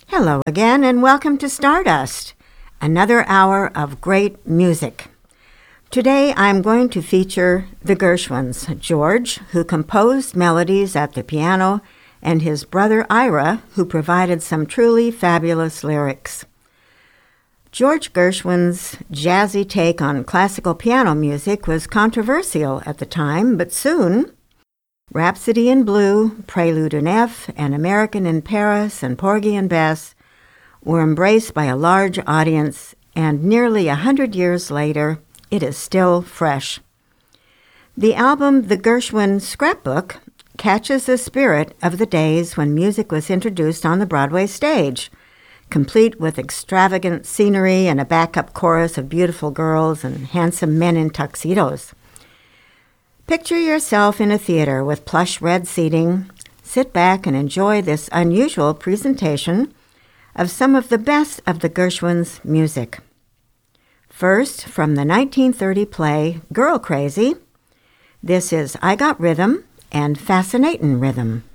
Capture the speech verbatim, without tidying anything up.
Hello again, and welcome to Stardust, another hour of great music. Today I'm going to feature the Gershwins, George, who composed melodies at the piano, and his brother Ira, who provided some truly fabulous lyrics. George Gershwin's jazzy take on classical piano music was controversial at the time, but soon Rhapsody in Blue, Prelude in F, and American in Paris, and Porgy and Bess were embraced by a large audience, and nearly a hundred years later, it is still fresh. The album The Gershwin Scrapbook catches the spirit of the days when music was introduced on the Broadway stage, complete with extravagant scenery and a backup chorus of beautiful girls and handsome men in tuxedos. Picture yourself in a theater with plush red seating. Sit back and enjoy this unusual presentation of some of the best of the Gershwins' music. First, from the nineteen thirty play Girl Crazy, this is I Got Rhythm and Fascinatin' Rhythm.